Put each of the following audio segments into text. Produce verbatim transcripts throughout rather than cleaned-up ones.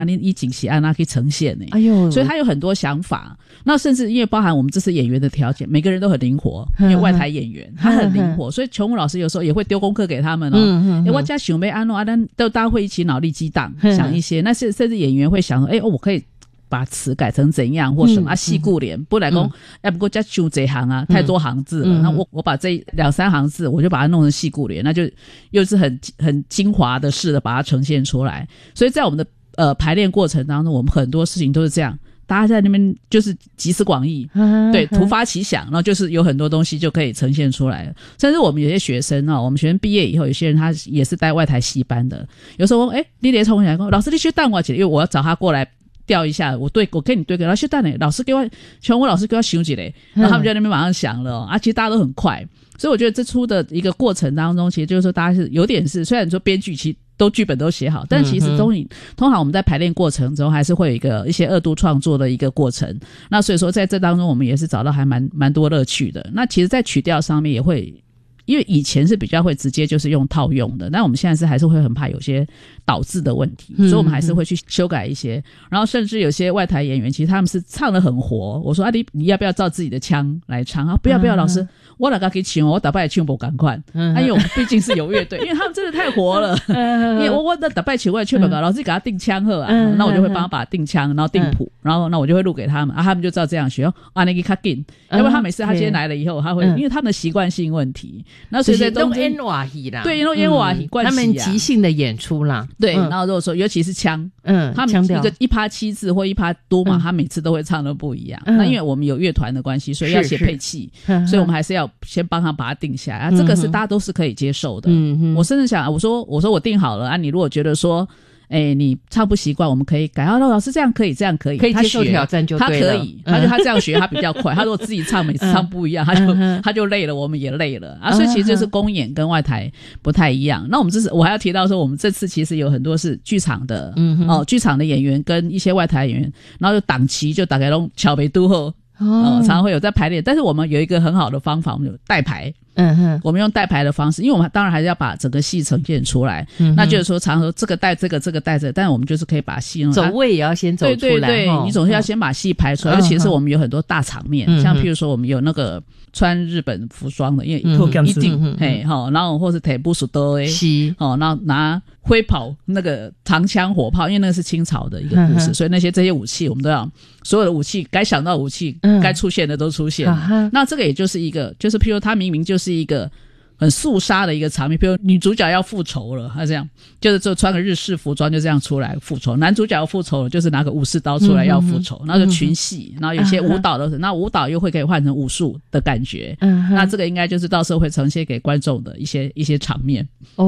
你以景喜案那可以呈现呢、欸， 哎呦， 所以他有很多想法。那甚至因为包含我们这次演员的条件，每个人都很灵活，因为外台演员他很灵活，所以琼武老师有时候也会丢功课给他们哦。嗯嗯，我家想要安诺啊，但都大家会一起脑力激荡想一些，那甚至演员会想，哎、欸，哦，我可以把词改成怎样或什么、嗯、啊，细顾联不来讲，要不过加修这行啊，太多行字了，那、嗯、我我把这两三行字，我就把它弄成细顾联，那就又是很很精华的式的把它呈现出来。所以在我们的呃排练过程当中，我们很多事情都是这样。大家在那边就是集思广益，对，突发奇想，然后就是有很多东西就可以呈现出来了。甚至我们有些学生啊，我们学生毕业以后，有些人他也是带外台戏班的，有时候哎，你得冲起来说，老师你去带我起来，因为我要找他过来调一下，我对我跟你对个，然后去带你，老师给我，全国老师给我想起来，然后他们就在那边马上想了、哦、啊，其实大家都很快，所以我觉得这出的一个过程当中，其实就是说大家是有点是，虽然说编剧其实都剧本都写好，但其实通通常我们在排练过程中还是会有一个一些二度创作的一个过程。那所以说在这当中我们也是找到还蛮蛮多乐趣的。那其实在曲调上面也会，因为以前是比较会直接就是用套用的，但我们现在是还是会很怕有些导字的问题，所以我们还是会去修改一些。然后甚至有些外台演员其实他们是唱得很活，我说啊你你要不要照自己的腔来唱啊？不要不要，老师我哪个可以唱，我打败唱不赶快，因为我们毕竟是有乐队，因为他们真的太活了，因为我我的打败唱我也唱不赶，老师给他定腔呵啊，那我就会帮他把他定腔，然后定谱，然后那我就会录给他们啊，他们就照这样学啊，那个卡紧，要不然他每次他今天来了以后，他会因为他们的习惯性问题，那所以在中间用瓦戏啦， 对，用烟瓦戏惯习啊， 他们即兴的演出啦， 对，然后如果说尤其是腔， 嗯， 他们一个一趴七字或一趴多嘛，他每次都会唱的不一样。那因为我们有乐团的关系，所以要写配器，所以我们还是要先帮他把它定下来啊，这个是大家都是可以接受的。嗯，我甚至想，我说我说我定好了啊，你如果觉得说。哎，你唱不习惯，我们可以改。啊，老师这样可以，这样可以， 可以接受挑战就对了。 他可以，他就他这样学，他比较快。他如果自己唱，每次唱不一样，他就他就累了，我们也累了啊。所以其实就是公演跟外台不太一样。那我们这次我还要提到说，我们这次其实有很多是剧场的，嗯哦，剧场的演员跟一些外台演员，然后就档期就大概都巧北都后。哦，常常会有在排练，但是我们有一个很好的方法，我们有代排。嗯哼，我们用代排的方式，因为我们当然还是要把整个戏呈现出来。嗯，那就是说，常说这个带这个，这个带这个，但是我们就是可以把戏走位也要先走出来。对对对， 哦、你总是要先把戏排出来。尤其是我们有很多大场面，嗯、像譬如说我们有那个穿日本服装的，因为一定、嗯、嘿哈，然后或是腿部数多诶，哦，然后拿挥炮那个长枪火炮，因为那个是清朝的一个故事，嗯、所以那些这些武器我们都要所有的武器该想到的武器、嗯、该出现的都出现。嗯、那这个也就是一个，就是譬如他明明就是一个很肃杀的一个场面，比如女主角要复仇了，她这样就是就穿个日式服装就这样出来复仇，男主角要复仇了，就是拿个武士刀出来要复仇，嗯、然后就群戏，嗯、然后有些舞蹈的，嗯、那舞蹈又会可以换成武术的感觉，嗯、那这个应该就是到时候会呈现给观众的一些一些场面。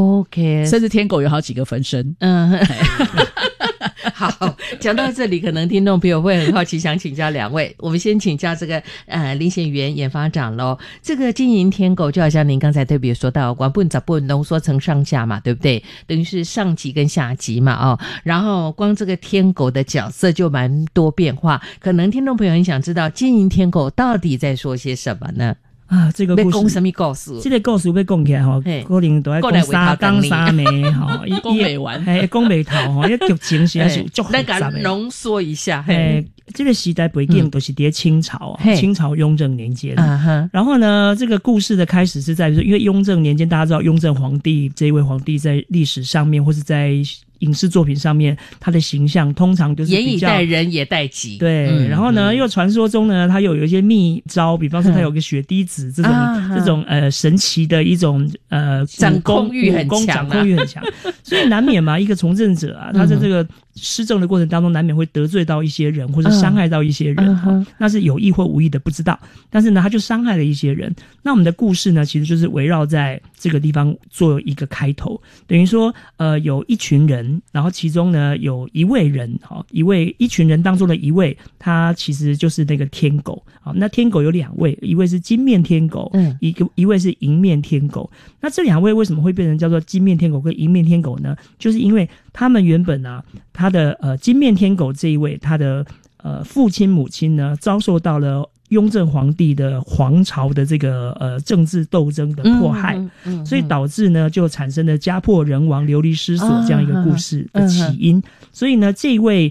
OK， 甚至天狗有好几个分身。 嗯。好，讲到这里，可能听众朋友会很好奇，想请教两位。我们先请教这个呃林显元研发长咯。这个金银天狗就好像您刚才特别说到，原本十本浓缩成上下嘛，对不对？等于是上集跟下集嘛，哦。然后光这个天狗的角色就蛮多变化，可能听众朋友很想知道金银天狗到底在说些什么呢？ 啊，这个故事， 要讲什么故事？ 这个故事要讲起来吼，可能都要讲三更三暝吼， 讲不完， 嘿，讲不透吼，因为剧情实在是足复杂的。 那个浓缩一下， 嘿，这个时代背景都是在清朝啊，清朝雍正年间。然后呢，这个故事的开始是在于说，因为雍正年间，大家知道雍正皇帝这一位皇帝在历史上面或是在影视作品上面，他的形象通常就是严以待人也待己。 对，嗯、然后呢，又传说中呢，他又有一些秘招，比方说他有个血滴子这种、啊、这种呃神奇的一种呃掌控欲很强、啊， 掌控欲很强，所以难免嘛，一个从政者啊，他在这个施政的过程当中，难免会得罪到一些人，或者伤害到一些人，嗯哦、那是有意或无意的不知道，但是呢，他就伤害了一些人。那我们的故事呢，其实就是围绕在这个地方做一个开头，等于说呃有一群人。然后其中呢有一位人，一位一群人当中的一位，他其实就是那个天狗。那天狗有两位，一位是金面天狗，嗯，一个一位是银面天狗。那这两位为什么会变成叫做金面天狗跟银面天狗呢？就是因为他们原本啊，他的呃金面天狗这一位，他的呃父亲母亲呢遭受到了雍正皇帝的皇朝的这个呃政治斗争的迫害， 嗯嗯嗯、 所以导致呢就产生了家破人亡、流离失所这样一个故事的起因。嗯、所以呢，这位